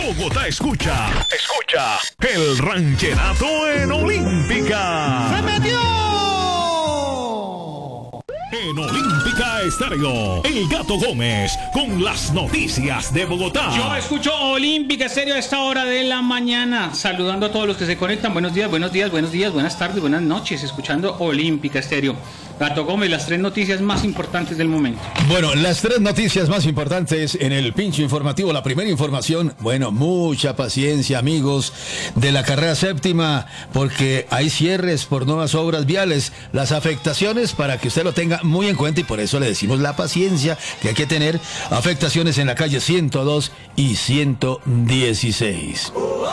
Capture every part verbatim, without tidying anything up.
Bogotá escucha, escucha el rancherato en Olímpica. ¡Se metió! En Olímpica Estéreo, El Gato Gómez con las noticias de Bogotá. Yo escucho Olímpica Estéreo a esta hora de la mañana, saludando a todos los que se conectan. Buenos días, buenos días, buenos días, buenas tardes, buenas noches, escuchando Olímpica Estéreo. Gato Gómez, las tres noticias más importantes del momento. Bueno, las tres noticias más importantes en el pincho informativo. La primera información, bueno, mucha paciencia, amigos de la carrera séptima, porque hay cierres por nuevas obras viales. Las afectaciones, para que usted lo tenga muy en cuenta, y por eso le decimos la paciencia que hay que tener. Afectaciones en la calle ciento dos y ciento dieciséis.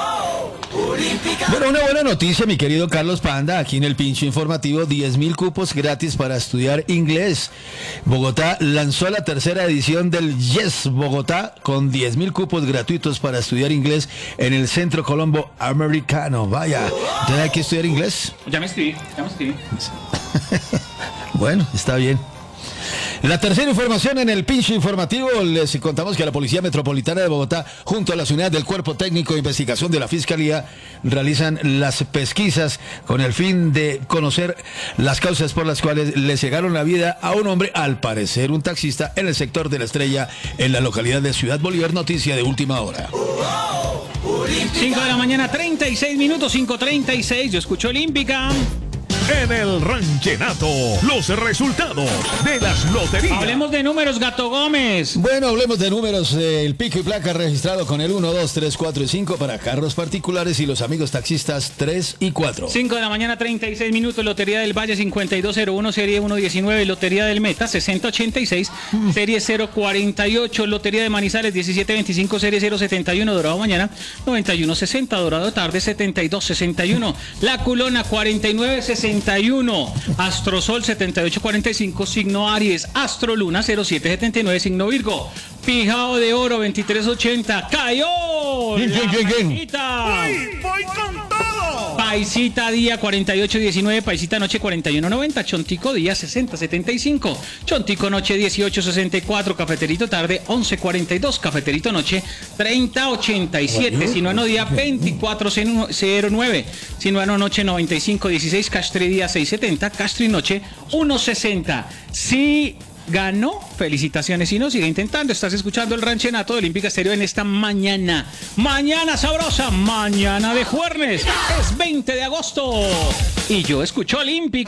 Bueno, una buena noticia, mi querido Carlos Panda, aquí en el pincho informativo, diez mil cupos gratis para estudiar inglés. Bogotá lanzó la tercera edición del Yes Bogotá con diez mil cupos gratuitos para estudiar inglés en el Centro Colombo Americano. Vaya, ¿entonces hay que estudiar inglés? Ya me escribí, ya me escribí. Bueno, está bien. La tercera información en el pincho informativo, les contamos que la Policía Metropolitana de Bogotá, junto a las unidades del Cuerpo Técnico de Investigación de la Fiscalía, realizan las pesquisas con el fin de conocer las causas por las cuales le cegaron la vida a un hombre, al parecer un taxista, en el sector de La Estrella, en la localidad de Ciudad Bolívar. Noticia de última hora. cinco de la mañana, treinta y seis minutos, cinco treinta y seis, yo escucho Olímpica. En el ranchenato, los resultados de las loterías. Hablemos de números, Gato Gómez. Bueno, hablemos de números. Eh, el pico y placa registrado con el uno, dos, tres, cuatro y cinco para carros particulares y los amigos taxistas tres y cuatro. cinco de la mañana, treinta y seis minutos. Lotería del Valle cincuenta y dos cero uno, serie uno diecinueve. Lotería del Meta sesenta ochenta y seis, serie cero cuarenta y ocho. Lotería de Manizales diecisiete veinticinco, serie cero setenta y uno. Dorado mañana noventa y uno sesenta. Dorado tarde setenta y dos sesenta y uno. La Culona cuarenta y nueve sesenta y uno. Astrosol setenta y ocho cuarenta y cinco, signo Aries. Astroluna cero siete setenta y nueve, signo Virgo. Pijao de Oro veintitrés ochenta. ¡Cayó! Bien, bien, bien, bien. Paisita. ¡Uy, voy con todo! Paisita día cuarenta y ocho diecinueve, Paisita noche cuarenta y uno noventa, Chontico día sesenta setenta y cinco, Chontico noche dieciocho sesenta y cuatro, Cafeterito tarde once cuarenta y dos, Cafeterito noche treinta ochenta y siete, Sinuano día veinticuatro cero nueve, Sinuano noche noventa y cinco dieciséis, Castri día seis setenta, Castri noche uno sesenta. Sí ganó, felicitaciones. Y no, sigue intentando. Estás escuchando el ranchenato de Olímpica Estéreo en esta mañana. Mañana sabrosa, mañana de jueves. Es veinte de agosto. Y yo escucho Olímpica.